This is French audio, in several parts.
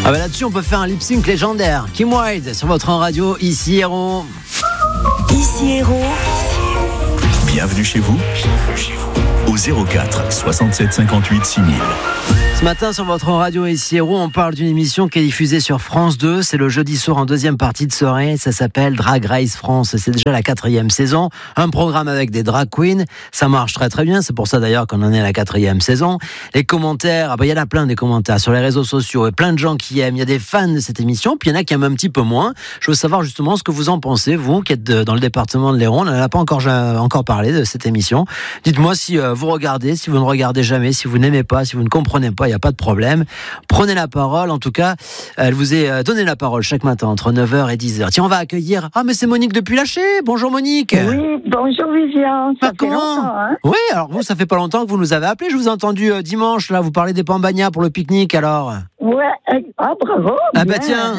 Ah bah là-dessus, on peut faire un lip-sync légendaire. Kim Wilde sur votre radio, ici Héros. Ici Héros. Bienvenue chez vous. Au 04 67 58 6000. Ce matin sur votre radio ici Héros, on parle d'une émission qui est diffusée sur France 2. C'est le jeudi soir en deuxième partie de soirée. Ça s'appelle Drag Race France. C'est déjà la 4e saison. Un programme avec des drag queens. Ça marche très très bien. C'est pour ça d'ailleurs qu'on en est à la 4e saison. Les commentaires, il y en a plein des commentaires sur les réseaux sociaux et plein de gens qui aiment. Il y a des fans de cette émission, puis il y en a qui aiment un petit peu moins. Je veux savoir justement ce que vous en pensez, vous qui êtes dans le département de l'Hérault. On n'en a pas encore parlé de cette émission. Dites-moi si vous regardez, si vous ne regardez jamais, si vous n'aimez pas, si vous ne comprenez pas. Il n'y a pas de problème. Prenez la parole. En tout cas, elle vous est donné la parole chaque matin entre 9h et 10h. Tiens, on va accueillir... Ah, mais c'est Monique depuis Lâché. Bonjour Monique. Oui, bonjour Vivian. Ça fait longtemps, hein. Oui, alors vous, ça fait pas longtemps que vous nous avez appelé. Je vous ai entendu dimanche, là, vous parlez des Pambagnas pour le pique-nique, alors. Ouais, bravo. Ah bah tiens,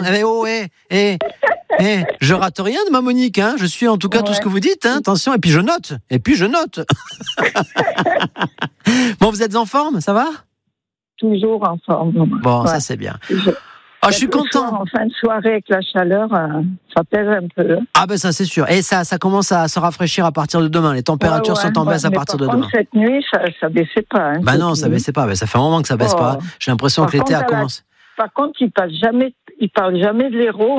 je rate rien de ma Monique, hein. Je suis en tout cas tout ce que vous dites, hein. Attention, et puis je note. Bon, vous êtes en forme, ça va ? Toujours en forme. Bon, ça c'est bien. Je suis content. En fin de soirée avec la chaleur, ça pèse un peu. Ah ben ça c'est sûr. Et ça commence à se rafraîchir à partir de demain. Les températures sont en baisse à partir de demain. Cette nuit, ça baissait pas. Hein, non, ça baissait pas. Ça fait un moment que ça baisse pas. J'ai l'impression que l'été a commencé. Par contre, il parle jamais de l'Hérault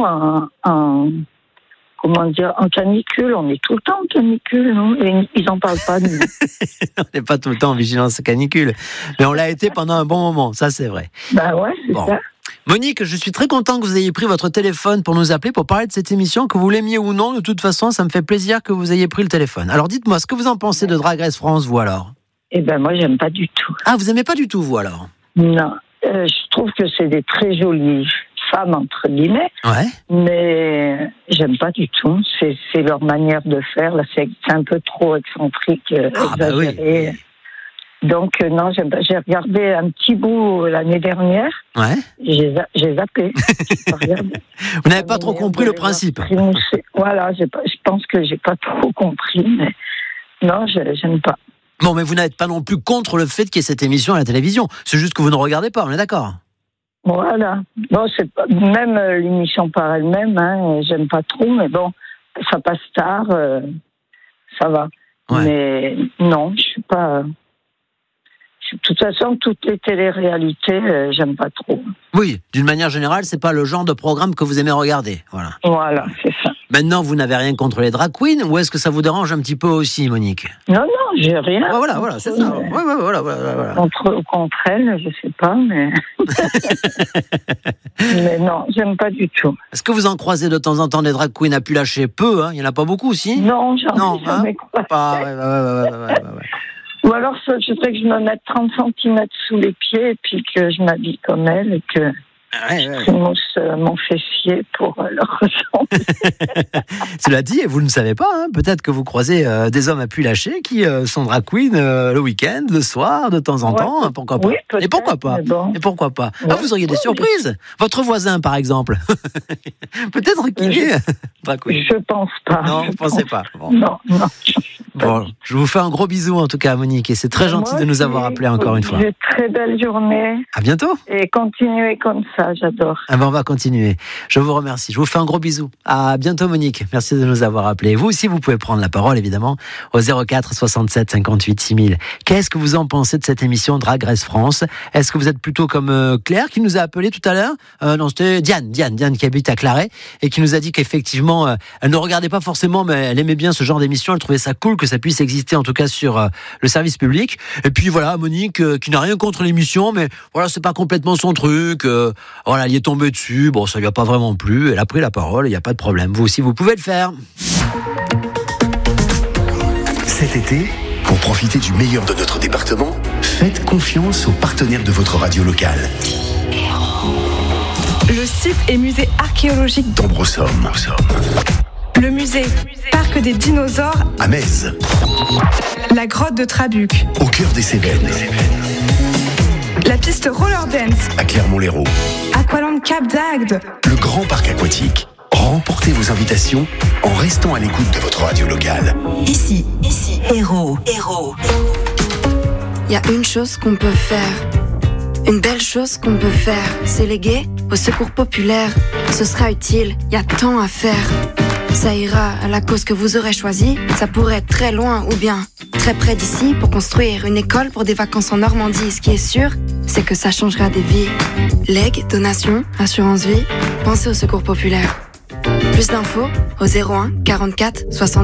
en canicule. On est tout le temps en canicule, non ? Et ils n'en parlent pas, nous. On n'est pas tout le temps en vigilance canicule. Mais on l'a été pendant un bon moment, ça c'est vrai. Bah ouais, c'est ça. Monique, je suis très content que vous ayez pris votre téléphone pour nous appeler, pour parler de cette émission, que vous l'aimiez ou non. De toute façon, ça me fait plaisir que vous ayez pris le téléphone. Alors dites-moi, ce que vous en pensez de Drag Race France, vous alors ? Eh ben moi, j'aime pas du tout. Ah, vous aimez pas du tout, vous alors ? Non, je trouve que c'est des très jolies femmes, entre guillemets. Ouais. Mais j'aime pas du tout. C'est leur manière de faire. Là, c'est un peu trop excentrique, exagéré. Oui. Donc, non, j'aime pas. J'ai regardé un petit bout l'année dernière. Ouais. J'ai zappé. Vous n'avez pas trop compris le principe. Voilà, je pense que j'ai pas trop compris. Mais non, j'aime pas. Bon, mais vous n'êtes pas non plus contre le fait qu'il y ait cette émission à la télévision. C'est juste que vous ne regardez pas, on est d'accord ? Voilà. Bon, c'est pas, même l'émission par elle-même, hein, j'aime pas trop, mais bon, ça passe tard, ça va. Ouais. Mais non, je suis pas. De toute façon, toutes les téléréalités, j'aime pas trop. Oui, d'une manière générale, c'est pas le genre de programme que vous aimez regarder. Voilà, c'est ça. Maintenant, vous n'avez rien contre les drag queens, ou est-ce que ça vous dérange un petit peu aussi, Monique ? Non, j'ai rien. Ah, voilà, c'est ça. Voilà. Contre elles, je sais pas, mais. Mais non, j'aime pas du tout. Est-ce que vous en croisez de temps en temps des drag queens à pu lâcher ? Peu, hein ? Il y en a pas beaucoup, si ? Non, j'en ai jamais croisé. Ouais. Ou alors, je voudrais que je me mette 30 cm sous les pieds et puis que je m'habille comme elle et que je mousse mon fessier pour leur ressembler. Cela dit, vous ne savez pas, hein, peut-être que vous croisez des hommes à pu lâcher qui sont drag queen le week-end, le soir, de temps en temps. Hein, pourquoi pas ? Oui, et pourquoi pas ? Bon. Et pourquoi pas ? Ouais. Vous auriez des surprises. Votre voisin, par exemple. Peut-être qu'il est drag queen. Je pense pas. Non, vous ne pensez pas. Bon. Non. Bon, je vous fais un gros bisou en tout cas, Monique, et c'est très gentil de nous avoir appelés encore une fois. Une très belle journée. À bientôt. Et continuez comme ça, j'adore. On va continuer. Je vous remercie. Je vous fais un gros bisou. À bientôt, Monique. Merci de nous avoir appelés. Vous aussi, vous pouvez prendre la parole, évidemment, au 04 67 58 6000. Qu'est-ce que vous en pensez de cette émission Drag Race France ? Est-ce que vous êtes plutôt comme Claire, qui nous a appelé tout à l'heure ? Non, c'était Diane qui habite à Claret, et qui nous a dit qu'effectivement, elle ne regardait pas forcément, mais elle aimait bien ce genre d'émission. Elle trouvait ça cool que ça puisse exister, en tout cas sur le service public. Et puis voilà, Monique, qui n'a rien contre l'émission, mais voilà, c'est pas complètement son truc. Voilà, elle y est tombée dessus. Bon, ça lui a pas vraiment plu. Elle a pris la parole. Il n'y a pas de problème. Vous aussi, vous pouvez le faire. Cet été, pour profiter du meilleur de notre département, faites confiance aux partenaires de votre radio locale. Le site et musée archéologique d'Ambresomme. Le musée Parc des dinosaures à Metz. La grotte de Trabuc au cœur des Cévennes. La piste roller dance à Clermont-Lérault. Aqualand Cap d'Agde. Le grand parc aquatique. Remportez vos invitations en restant à l'écoute de votre radio locale. Ici, Héros. Il y a une chose qu'on peut faire, Une belle chose qu'on peut faire, c'est léguer au secours populaire. Ce sera utile, y a tant à faire. Ça ira à la cause que vous aurez choisie. Ça pourrait être très loin ou bien très près d'ici pour construire une école pour des vacances en Normandie. Ce qui est sûr, c'est que ça changera des vies. Legs, donations, assurance vie, pensez au secours populaire. Plus d'infos au 01 44 60